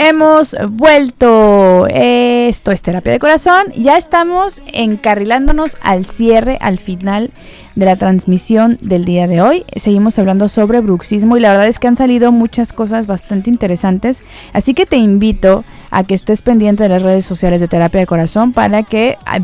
Hemos vuelto. Esto es Terapia de Corazón. Ya estamos encarrilándonos al cierre, al final de la transmisión del día de hoy. Seguimos hablando sobre bruxismo y la verdad es que han salido muchas cosas bastante interesantes. Así que te invito a que estés pendiente de las redes sociales de Terapia de Corazón para que a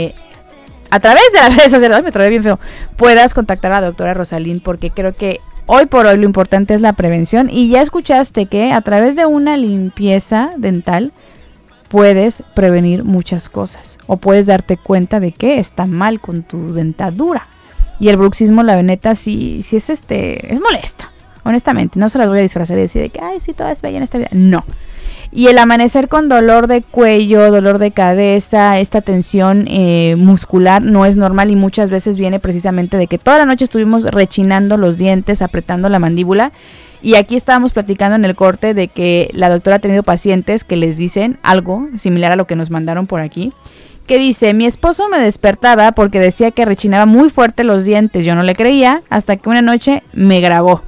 través de las redes sociales, me trabé bien feo, puedas contactar a la doctora Rosalín, porque creo que hoy por hoy lo importante es la prevención. Y ya escuchaste que a través de una limpieza dental puedes prevenir muchas cosas, o puedes darte cuenta de que está mal con tu dentadura. Y el bruxismo, la neta, sí es molesta, honestamente. No se las voy a disfrazar y decir de que, ay, sí, todo es bello en esta vida. No. Y el amanecer con dolor de cuello, dolor de cabeza, esta tensión muscular no es normal, y muchas veces viene precisamente de que toda la noche estuvimos rechinando los dientes, apretando la mandíbula. Y aquí estábamos platicando en el corte de que la doctora ha tenido pacientes que les dicen algo similar a lo que nos mandaron por aquí, que dice: mi esposo me despertaba porque decía que rechinaba muy fuerte los dientes. Yo no le creía hasta que una noche me grabó.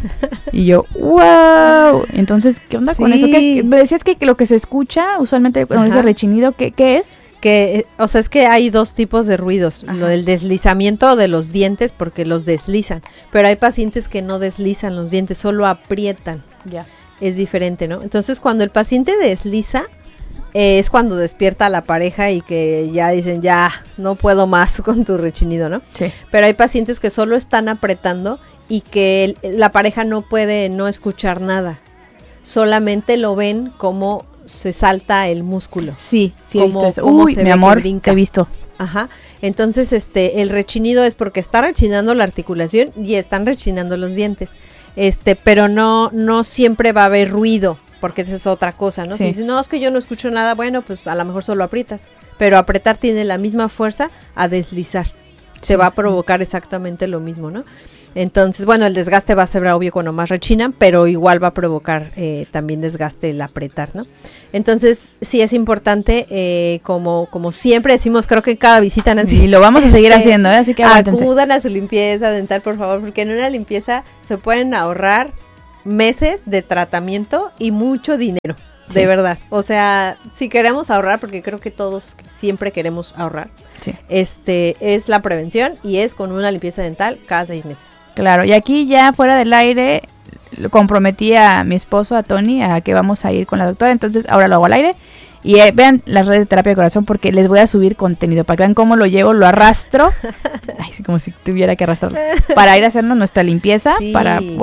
Y yo, wow. Entonces, ¿qué onda con eso? Me decías que lo que se escucha usualmente cuando dice rechinido, ¿qué es? Que, o sea, es que hay dos tipos de ruidos. Lo del deslizamiento de los dientes, porque los deslizan, pero hay pacientes que no deslizan los dientes, solo aprietan. Ya. Es diferente, ¿no? Entonces, cuando el paciente desliza, es cuando despierta a la pareja y que ya dicen, ya, no puedo más con tu rechinido, ¿no? Sí. Pero hay pacientes que solo están apretando y que la pareja no puede no escuchar nada. Solamente lo ven como se salta el músculo. Sí, he visto eso. Uy, mi amor, te he visto. Ajá. Entonces, el rechinido es porque está rechinando la articulación y están rechinando los dientes. Pero no siempre va a haber ruido, porque esa es otra cosa, ¿no? Sí. Si dices, no, es que yo no escucho nada, bueno, pues a lo mejor solo aprietas. Pero apretar tiene la misma fuerza a deslizar. Se va a provocar exactamente lo mismo, ¿no? Entonces, bueno, el desgaste va a ser obvio cuando más rechinan, pero igual va a provocar también desgaste el apretar, ¿no? Entonces, sí es importante, como siempre decimos, creo que en cada visita, Nancy, y lo vamos a seguir haciendo, así que aguántense. Acudan a su limpieza dental, por favor, porque en una limpieza se pueden ahorrar meses de tratamiento y mucho dinero. Sí. De verdad, o sea, si queremos ahorrar, porque creo que todos siempre queremos ahorrar, sí. Es la prevención y es con una limpieza dental cada 6 meses. Claro, y aquí ya fuera del aire lo comprometí a mi esposo, a Tony, a que vamos a ir con la doctora, entonces ahora lo hago al aire. Y vean las redes de Terapia de Corazón, porque les voy a subir contenido para que vean cómo lo llevo, lo arrastro. Ay, sí, como si tuviera que arrastrarlo. Para ir a hacernos nuestra limpieza. Sí.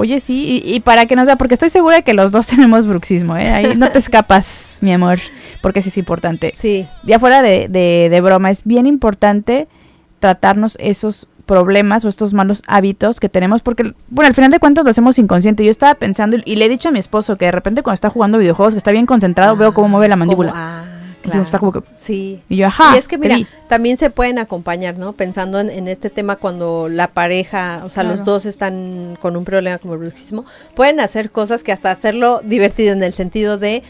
Y para que nos vea, porque estoy segura de que los dos tenemos bruxismo, ¿eh? Ahí no te escapas, mi amor, porque sí es importante. Sí. Ya fuera de broma, es bien importante tratarnos esos problemas o estos malos hábitos que tenemos, porque, bueno, al final de cuentas lo hacemos inconsciente. Yo estaba pensando y le he dicho a mi esposo que de repente cuando está jugando videojuegos, que está bien concentrado, veo cómo mueve la mandíbula. Claro. Está como que, sí. Y yo, ajá. Y es que mira, también se pueden acompañar, ¿no? Pensando en este tema, cuando la pareja, o sea, claro, los dos están con un problema como el bruxismo, pueden hacer cosas que hasta hacerlo divertido, en el sentido de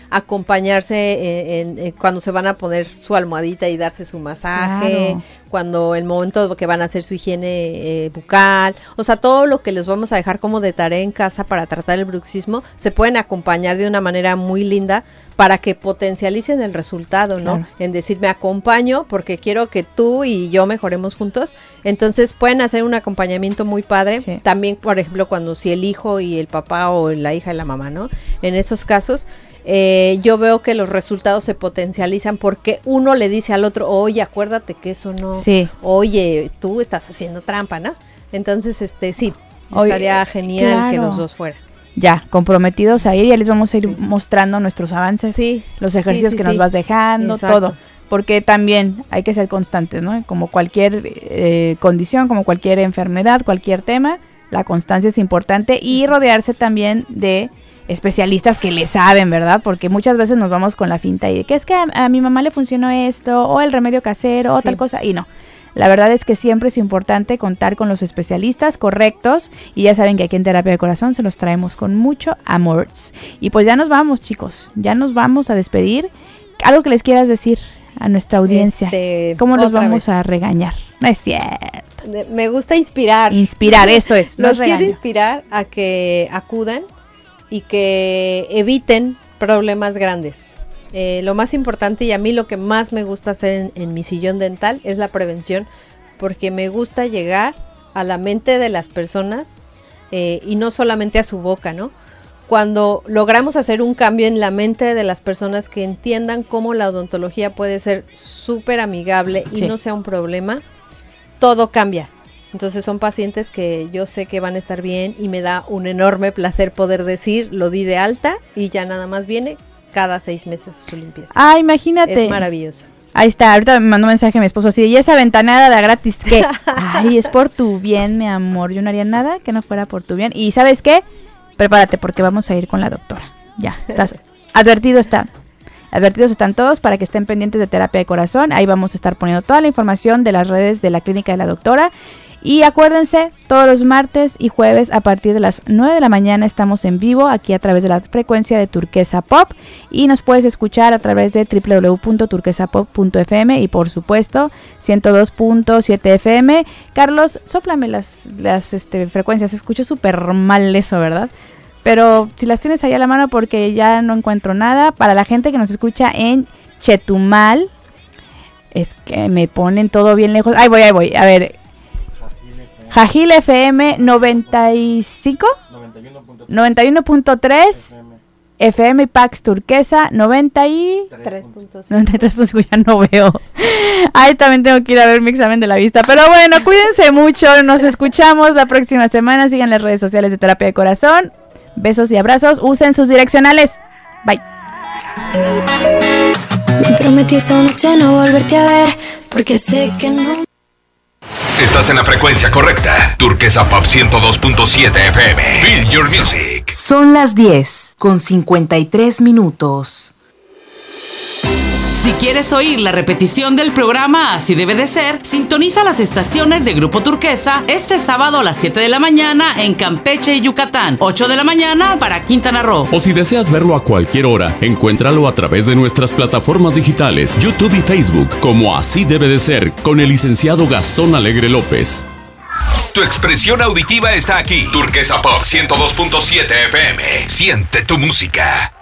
acompañarse cuando se van a poner su almohadita y darse su masaje, claro, cuando el momento que van a hacer su higiene bucal, o sea, todo lo que les vamos a dejar como de tarea en casa para tratar el bruxismo, se pueden acompañar de una manera muy linda para que potencialicen el resultado, ¿no? Claro. En decir, me acompaño porque quiero que tú y yo mejoremos juntos. Entonces pueden hacer un acompañamiento muy padre. Sí. También, por ejemplo, cuando si el hijo y el papá, o la hija y la mamá, ¿no? En esos casos, yo veo que los resultados se potencializan porque uno le dice al otro, oye, acuérdate que eso no, sí, oye, tú estás haciendo trampa, ¿no? Entonces, sí, estaría genial, claro, que los dos fueran. Ya, comprometidos a ir, ya les vamos a ir, sí, mostrando nuestros avances, sí, los ejercicios, sí, que nos vas dejando, exacto, todo, porque también hay que ser constantes, ¿no? Como cualquier condición, como cualquier enfermedad, cualquier tema, la constancia es importante, y rodearse también de especialistas que le saben, ¿verdad? Porque muchas veces nos vamos con la finta y de que es que a mi mamá le funcionó esto, o el remedio casero, o sí, tal cosa, y no. La verdad es que siempre es importante contar con los especialistas correctos, y ya saben que aquí en Terapia de Corazón se los traemos con mucho amor. Y pues ya nos vamos, chicos, ya nos vamos a despedir. Algo que les quieras decir a nuestra audiencia, ¿cómo los vamos a regañar? No es cierto. Me gusta inspirar. Inspirar, eso es. Los quiero inspirar a que acudan y que eviten problemas grandes. Lo más importante y a mí lo que más me gusta hacer en mi sillón dental es la prevención, porque me gusta llegar a la mente de las personas y no solamente a su boca, ¿no? Cuando logramos hacer un cambio en la mente de las personas que entiendan cómo la odontología puede ser súper amigable y no sea un problema, todo cambia. Entonces son pacientes que yo sé que van a estar bien y me da un enorme placer poder decir, lo di de alta y ya nada más viene cada 6 meses su limpieza. Ah, imagínate. Es maravilloso. Ahí está, ahorita me mandó un mensaje a mi esposo así, ¿y esa ventanada de gratis qué? Ay, es por tu bien, mi amor, yo no haría nada que no fuera por tu bien. Y ¿sabes qué? Prepárate porque vamos a ir con la doctora. Ya, estás advertidos están todos para que estén pendientes de terapia de corazón. Ahí vamos a estar poniendo toda la información de las redes de la clínica de la doctora. Y acuérdense, todos los martes y jueves a partir de las 9 de la mañana estamos en vivo aquí a través de la frecuencia de Turquesa Pop y nos puedes escuchar a través de www.turquesapop.fm y por supuesto 102.7 FM. Carlos, sóplame las frecuencias, escucho súper mal eso, ¿verdad? Pero si las tienes ahí a la mano porque ya no encuentro nada. Para la gente que nos escucha en Chetumal, es que me ponen todo bien lejos. Ahí voy, a ver. Jajil FM 91.3 FM y Pax Turquesa 93.5, ya no veo. Ahí también tengo que ir a ver mi examen de la vista. Pero bueno, cuídense mucho, nos escuchamos la próxima semana. Sigan las redes sociales de Terapia de Corazón. Besos y abrazos, usen sus direccionales. Bye. Me prometí esa noche no volverte a ver, porque sé que no. Estás en la frecuencia correcta. Turquesa Pop 102.7 FM. Feel your music. Son las 10:53. Si quieres oír la repetición del programa Así Debe de Ser, sintoniza las estaciones de Grupo Turquesa este sábado a las 7 de la mañana en Campeche y Yucatán, 8 de la mañana para Quintana Roo. O si deseas verlo a cualquier hora, encuéntralo a través de nuestras plataformas digitales, YouTube y Facebook, como Así Debe de Ser, con el licenciado Gastón Alegre López. Tu expresión auditiva está aquí. Turquesa Pop 102.7 FM. Siente tu música.